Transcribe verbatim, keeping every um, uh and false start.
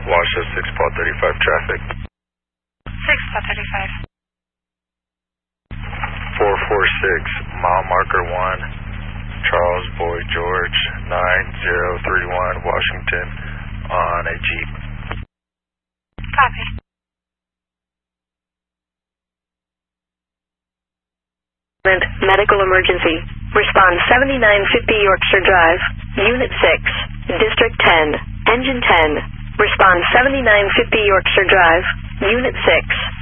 Washoe six Paul thirty-five traffic. six Paul thirty-five. four four six, mile marker one, Charles Boy George nine zero three one, Washington, on a Jeep. Copy. Medical emergency. Respond seventy-nine fifty Yorkshire Drive, Unit six, District ten, Engine ten. Respond seventy-nine fifty Yorkshire Drive, Unit six.